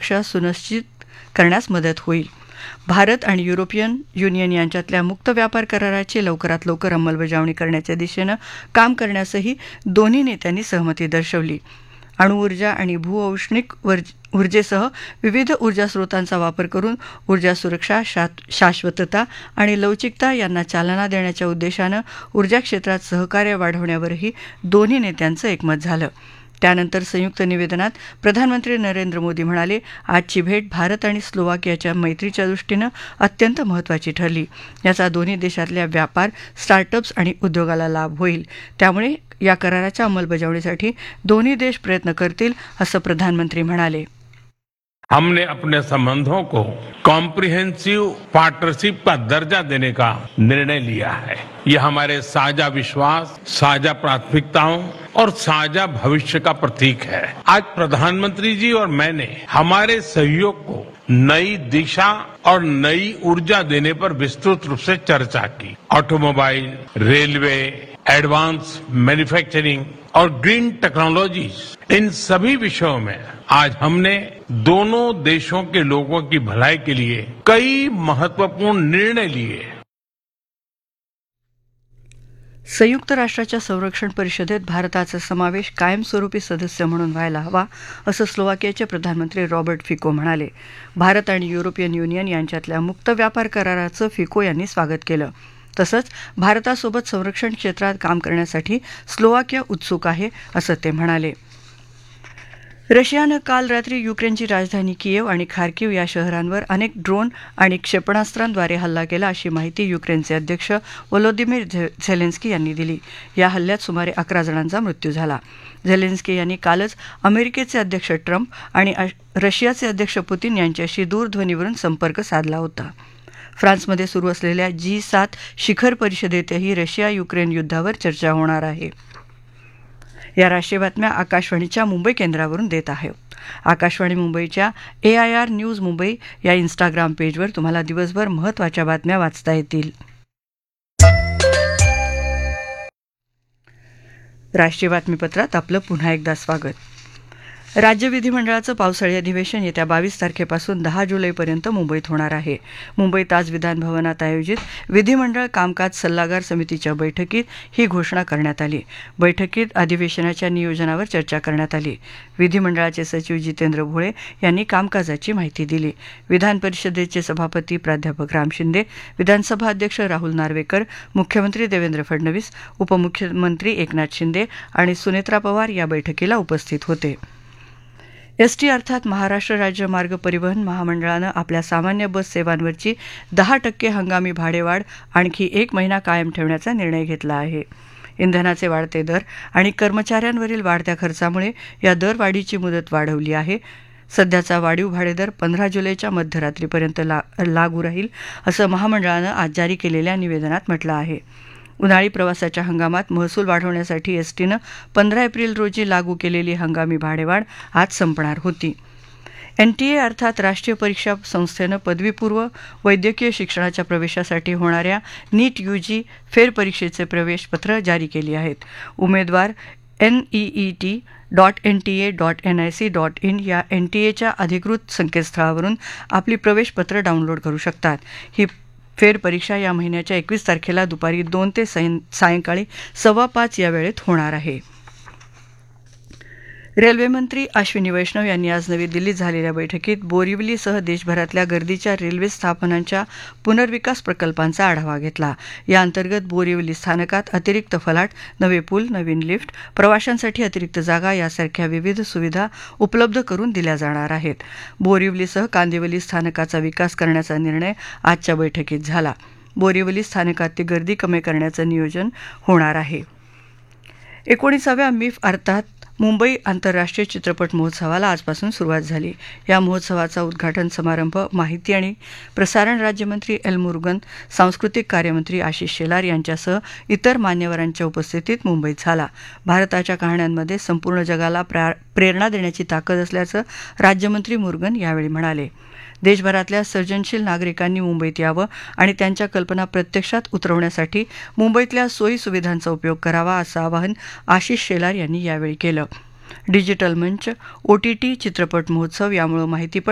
सुरक्षा सुनिश्चित करण्यास मदत होईल. भारत आणि युरोपियन युनियन यांच्यातल्या मुक्त व्यापार कराराची लवकरात लवकर अंमलबजावणी करण्याच्या दिशेनं काम करण्यासही दोन्ही नेत्यांनी सहमती दर्शवली. अणुऊर्जा आणि भूऔष्णिक ऊर्जेसह विविध ऊर्जा स्रोतांचा वापर करून ऊर्जा सुरक्षा, शाश्वतता आणि लवचिकता यांना चालना देण्याच्या उद्देशानं ऊर्जा क्षेत्रात सहकार्य वाढवण्यावरही दोन्ही नेत्यांचं एकमत झालं. त्यानंतर संयुक्त निवेदनात प्रधानमंत्री नरेंद्र मोदी म्हणाले, आजची भेट भारत आणि स्लोवाकियाच्या मैत्रीच्या दृष्टीनं अत्यंत महत्त्वाची ठरली. याचा दोन्ही देशातल्या व्यापार, स्टार्टअप्स आणि उद्योगाला लाभ होईल. त्यामुळे या कराराच्या अंमलबजावणीसाठी दोन्ही देश प्रयत्न करतील, असं प्रधानमंत्री म्हणाले. हमने अपने संबंधों को कॉम्प्रिहेंसिव पार्टनरशिप का दर्जा देने का निर्णय लिया है. ये हमारे साझा विश्वास, साझा प्राथमिकताओं और साझा भविष्य का प्रतीक है. आज प्रधानमंत्री जी और मैंने हमारे सहयोग को नई दिशा और नई ऊर्जा देने पर विस्तृत रूप से चर्चा की. ऑटोमोबाइल, रेलवे, एडवांस मैन्युफैक्चरिंग और ग्रीन टेक्नोलॉजीज, इन सभी विषयों में आज हमने दोनों देशों के लोगों की भलाई के लिए कई महत्वपूर्ण निर्णय लिए. संयुक्त राष्ट्राच्या संरक्षण परिषदेत भारताचा समावेश कायमस्वरूपी सदस्य म्हणून व्हायला हवा, असं स्लोवाकियाचे प्रधानमंत्री रॉबर्ट फिको म्हणाले. भारत आणि युरोपियन युनियन यांच्यातल्या मुक्त व्यापार कराराचं फिको यांनी स्वागत केलं. तसंच भारतासोबत संरक्षण क्षेत्रात काम करण्यासाठी स्लोवाकिया उत्सुक आहे, असं ते म्हणाले. रशियानं काल रात्री युक्रेनची राजधानी कियेव आणि खार्किव या शहरांवर अनेक ड्रोन आणि क्षेपणास्त्रांद्वारे हल्ला केला, अशी माहिती युक्रेनचे अध्यक्ष व्लोदिमीर झेलेन्स्की यांनी दिली. या हल्ल्यात सुमारे 11 जणांचा मृत्यू झाला. झेलेन्स्की यांनी कालच अमेरिकेचे अध्यक्ष ट्रम्प आणि रशियाचे अध्यक्ष पुतीन यांच्याशी दूरध्वनीवरून संपर्क साधला होता. फ्रान्समध्ये सुरू असलेल्या G7 शिखर परिषदेतही रशिया युक्रेन युद्धावर चर्चा होणार आहे. या राष्ट्रीय बातम्या आकाशवाणीच्या मुंबई केंद्रावरून देत आहे. आकाशवाणी मुंबईच्या AIR न्यूज मुंबई या इंस्टाग्राम पेजवर तुम्हाला दिवसभर महत्त्वाच्या बातम्या वाचता येतील. राष्ट्रीय बातमीपत्रात आपलं पुन्हा एकदा स्वागत. राज्य विधिमंडळाचं पावसाळी अधिवेशन येत्या 22 तारखेपासून 10 जुलैपर्यंत मुंबईत होणार आहे. मुंबईत आज विधानभवनात आयोजित विधिमंडळ कामकाज सल्लागार समितीच्या बैठकीत ही घोषणा करण्यात आली. बैठकीत अधिवेशनाच्या नियोजनावर चर्चा करण्यात आली. विधिमंडळाचे सचिव जितेंद्र भोळे यांनी कामकाजाची माहिती दिली. विधान परिषदेचे सभापती प्राध्यापक राम शिंदे, विधानसभा अध्यक्ष राहुल नार्वेकर, मुख्यमंत्री देवेंद्र फडणवीस, उपमुख्यमंत्री एकनाथ शिंदे आणि सुनेत्रा पवार या बैठकीला उपस्थित होते. एसटी अर्थात महाराष्ट्र राज्य मार्ग परिवहन महामंडळानं आपल्या सामान्य बस सेवांवरची 10% हंगामी भाडेवाढ आणखी 1 महिना कायम ठेवण्याचा निर्णय घेतला आहे. इंधनाचे वाढते दर आणि कर्मचाऱ्यांवरील वाढत्या खर्चामुळे या दरवाढीची मुदत वाढवली आहे. सध्याचा वाढीव भाडेदर 15 जुलैच्या मध्यरात्रीपर्यंत लागू राहील, असं महामंडळानं आज जारी केलेल्या निवेदनात म्हटलं आहे. उन्हाळी प्रवासाच्या हंगामात महसूल वाढवण्यासाठी एसटीनं 15 एप्रिल रोजी लागू केलेली हंगामी भाडेवाढ आज संपणार होती. NTA अर्थात राष्ट्रीय परीक्षा संस्थेनं पदवीपूर्व वैद्यकीय शिक्षणाच्या प्रवेशासाठी होणाऱ्या नीट UG फेरपरीक्षेचे प्रवेशपत्र जारी केली आहेत. उमेदवार neet.nta.nic.in या NTAच्या अधिकृत संकेतस्थळावरून आपली प्रवेशपत्र डाउनलोड करू शकतात. ही फेरपरीक्षा या महिन्याच्या 21 तारखेला दुपारी 2 ते सायंकाळी 5:15 या वेळेत होणार आहे. रेल्वेमंत्री अश्विनी वैष्णव यांनी आज नवी दिल्लीत झालेल्या बैठकीत बोरिवलीसह देशभरातल्या गर्दीच्या रेल्वे स्थापनांच्या पुनर्विकास प्रकल्पांचा आढावा घेतला. या अंतर्गत बोरिवली स्थानकात अतिरिक्त फलाट, नवे पूल, नवीन लिफ्ट, प्रवाशांसाठी अतिरिक्त जागा यासारख्या विविध सुविधा उपलब्ध करून दिल्या जाणार आहेत. बोरिवलीसह कांदिवली स्थानकाचा विकास करण्याचा निर्णय आजच्या बैठकीत झाला. बोरिवली स्थानकातली गर्दी कमी करण्याचं नियोजन होणार आहे. 19व्या मिफ अर्थात मुंबई आंतरराष्ट्रीय चित्रपट महोत्सवाला आजपासून सुरुवात झाली. या महोत्सवाचा उद्घाटन समारंभ माहिती आणि प्रसारण राज्यमंत्री एल मुरुगन, सांस्कृतिक कार्यमंत्री आशिष शेलार यांच्यासह इतर मान्यवरांच्या उपस्थितीत मुंबईत झाला. भारताच्या कहाण्यांमध्ये संपूर्ण जगाला प्रेरणा देण्याची ताकद असल्याचं राज्यमंत्री मुरुगन यावेळी म्हणाले. देशभरातल्या सर्जनशील नागरिकांनी मुंबईत यावं आणि त्यांच्या कल्पना प्रत्यक्षात उतरवण्यासाठी मुंबईतल्या सोयी सुविधांचा उपयोग करावा, असं आवाहन आशिष शेलार यांनी यावेळी केलं. डिजिटल मंच, OTT चित्रपट महोत्सव यामुळे माहितीपट